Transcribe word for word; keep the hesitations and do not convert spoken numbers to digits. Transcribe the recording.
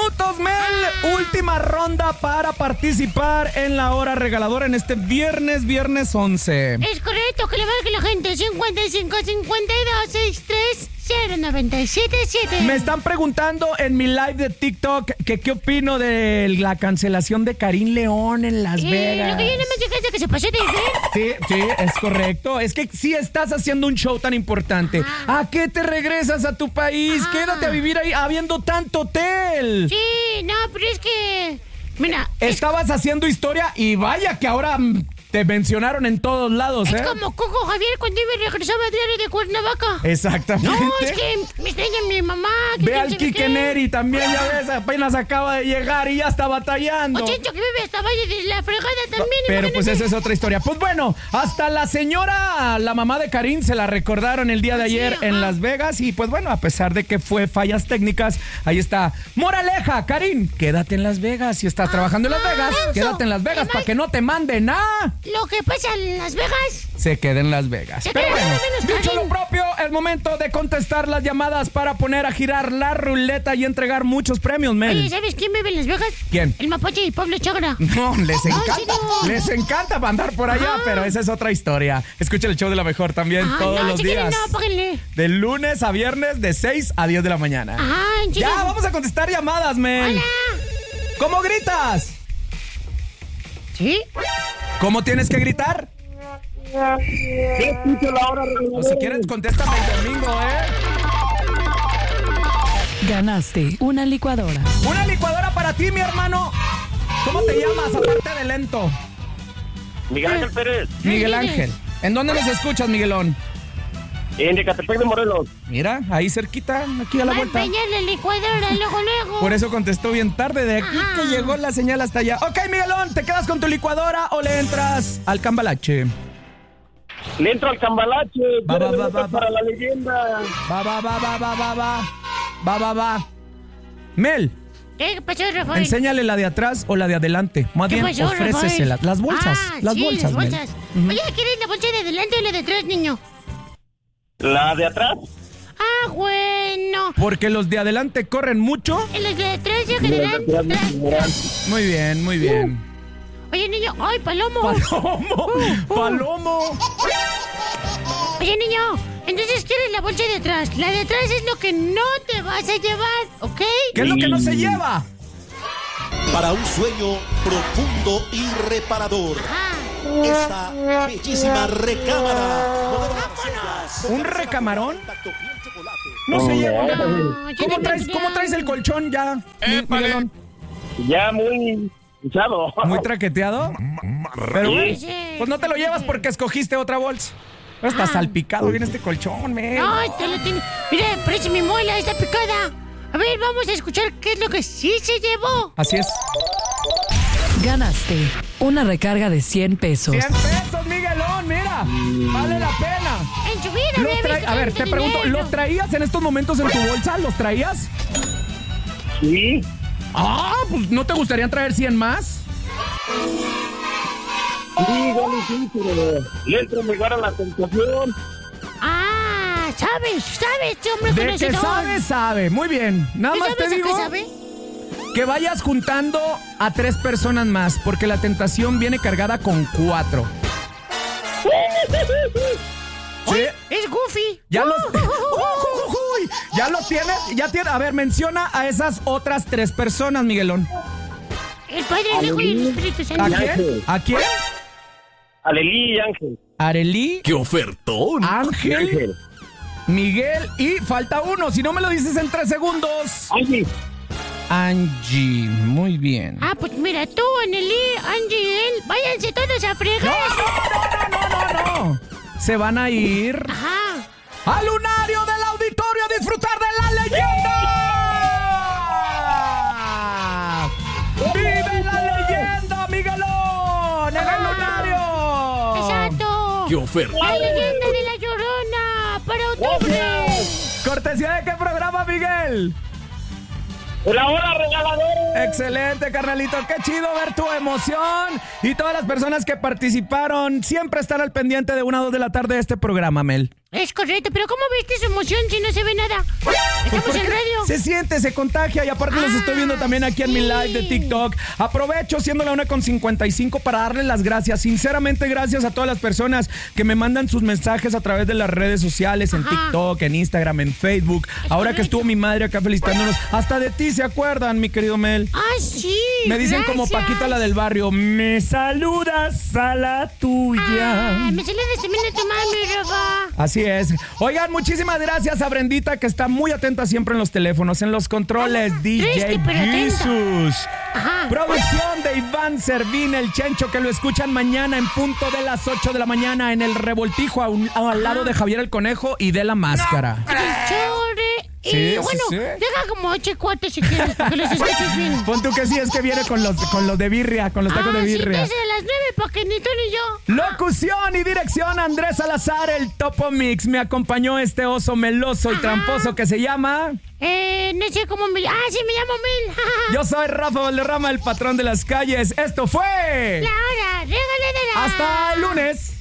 minutos, Mel. Ah. Última ronda para participar en la hora regaladora en este viernes, viernes once. Es correcto, que le marque la gente. cincuenta y cinco, cincuenta y dos, sesenta y tres, cero noventa y siete siete. Me están preguntando en mi live de TikTok que qué opino de la cancelación de Karim León en Las eh, Vegas. Lo que yo no me dije es que se pasó de Sí, sí, es correcto. Es que si estás haciendo un show tan importante, ah. ¿a qué te regresas a tu país? Ah. Quédate a vivir ahí habiendo tanto hotel. Sí, no, pero es que... Mira... Estabas es... haciendo historia y vaya que ahora... te mencionaron en todos lados, es ¿eh? Es como Coco Javier cuando iba y regresaba a diario de Cuernavaca. Exactamente. No, es que me extraña mi mamá. Ve al Quique Neri también, ya ves, apenas acaba de llegar y ya está batallando. O Chencho que vive hasta Valle de la Fregada también. No, pero pues esa es otra historia. Pues bueno, hasta la señora, la mamá de Karim, se la recordaron el día de ayer sí, en Las Vegas. Y pues bueno, a pesar de que fue fallas técnicas, ahí está. Moraleja, Karim, quédate en Las Vegas. Si estás ah, trabajando en Las Vegas, ah, quédate en Las Vegas para que no te manden nada. Lo que pasa en Las Vegas se queda en Las Vegas. Se Pero bueno, menos, dicho lo propio, es momento de contestar las llamadas para poner a girar la ruleta y entregar muchos premios, Mel. Oye, ¿sabes quién vive en Las Vegas? ¿Quién? El Mapache y Pablo Chagra. No, les encanta. Ay, sí, no. Les encanta andar por allá, ah. pero esa es otra historia. Escucha el show de La Mejor también ah, todos no, los si días. Quieren, no, páguenle. De lunes a viernes, de seis a diez de la mañana. Ajá, ya, vamos a contestar llamadas, Mel. Hola. ¿Cómo gritas? ¿Sí? ¿Cómo tienes que gritar? O si quieres, contéstame el domingo, ¿eh? Ganaste una licuadora. Una licuadora para ti, mi hermano. ¿Cómo te llamas, aparte de lento? Miguel Ángel Pérez. Miguel Ángel. ¿En dónde nos escuchas, Miguelón? En Ecatepec de Morelos. Mira, ahí cerquita, aquí a la vuelta. La licuadora, luego, luego. Por eso contestó bien tarde, de aquí Ajá. que llegó la señal hasta allá. Ok, Miguelón, ¿te quedas con tu licuadora o le entras al cambalache? Le entro al cambalache. Va, va, va, va, para va. la leyenda. Va, va, va, va, va, va, va. Va, va, va. Mel. ¿Qué pasó, Rafael? Enséñale la de atrás o la de adelante. Más bien, pasó, ofrécesela. Las bolsas, ah, las sí, bolsas, las bolsas. Mel. Oye, ¿quieres la bolsa de adelante o la de atrás, niño? La de atrás. Ah, bueno. Porque los de adelante corren mucho. ¿Y los de atrás ya generan? Muy bien, muy bien. Uh. Oye, niño, ¡ay, palomo! ¡Palomo! Uh, uh. ¡Palomo! Oye, niño, entonces quieres la bolsa de atrás. La de atrás es lo que no te vas a llevar, ¿ok? ¿Qué es lo que no se lleva? Para un sueño profundo y reparador. Ajá. Esta bellísima recámara. ¡Vámonos! ¿Un recamarón? No se lleva nada. ¿Cómo traes, ¿Cómo traes el colchón ya, Miguelón? Ya muy usado. ¿Muy traqueteado? Pero bueno, pues no te lo llevas porque escogiste otra bolsa. Está ah. salpicado bien este colchón, men. Ay, te lo tiene. Mira, parece mi muela, está picada. A ver, vamos a escuchar qué es lo que sí se llevó. Así es. Ganaste una recarga de cien pesos. cien pesos, Miguelón, mira. Vale la pena. En su vida, tra- A ver, te pregunto, ¿los traías en estos momentos en tu bolsa? ¿Los traías? Sí. Ah, pues ¿no te gustaría traer cien más? Sí, vale, sí, pero le entro mejor a la tentación. Ah, sabes, sabes, este hombre De conocedor. que sabe, sabe. Muy bien. Nada más te digo qué sabe? que vayas juntando a tres personas más, porque la tentación viene cargada con cuatro. ¿Sí? Es Goofy. Ya los, uy, ya los tienes, ya tienes. A ver, menciona a esas otras tres personas, Miguelón. El Padre, el Hijo y el Espíritu Santo. ¿A quién? ¿A quién? Arelí y Ángel. Arelí. ¡Qué ofertón! Ángel, Ángel. Miguel y falta uno. Si no me lo dices en tres segundos. Angie. Angie, muy bien. Ah, pues mira, tú, Anelí, Angie y él, váyanse todos a fregar. No, no, no, no, no, no. Se van a ir Ajá. al lunario del auditorio a disfrutar de la leyenda. ¡Vive la leyenda, Miguelón! ¡En el lunario! Exacto. ¡Qué oferta! La leyenda de la Llorona para octubre. ¿Cortesía de qué programa, Miguel? ¡La hora regaladora! Excelente, carnalito. Qué chido ver tu emoción. Y todas las personas que participaron siempre están al pendiente de una o dos de la tarde de este programa, Mel. Es correcto, pero ¿cómo viste su emoción si no se ve nada? Estamos Pues en radio. se siente, se contagia y aparte los Ah, estoy viendo también aquí en mi sí. live de TikTok. Aprovecho siendo la una con cincuenta y cinco para darles las gracias. Sinceramente, gracias a todas las personas que me mandan sus mensajes a través de las redes sociales, en Ajá. TikTok, en Instagram, en Facebook. Ahora que estuvo mi madre acá felicitándonos, hasta de ti se acuerdan, mi querido Mel. Ah, sí. Me dicen como gracias. Paquita la del barrio, me saludas a la tuya. Ah, me saludas también a tu mami, Rafa. Así es. Oigan, muchísimas gracias a Brendita, que está muy atenta siempre en los teléfonos, en los controles. Ah, D J triste, pero atenta. Jesus. Ajá. Producción de Iván Servín, el Chencho, que lo escuchan mañana en punto de las ocho de la mañana en el Revoltijo, a un- al lado de Javier el Conejo y de La Máscara. Chore. Y Sí, sí, bueno, sí. deja como ocho cuates si quieres, para que los escuches bien. Pon tú que sí, es que viene con los, con los de birria, con los tacos ah, de sí, birria. desde las nueve, para que ni tú ni yo. Locución y dirección, Andrés Salazar, el Topo Mix. Me acompañó este oso meloso y Ajá. tramposo que se llama... Eh, no sé cómo me... Ah, sí, me llamo Mil. Yo soy Rafa Valderrama, el patrón de las calles. Esto fue... La hora regaladora. Hasta el lunes.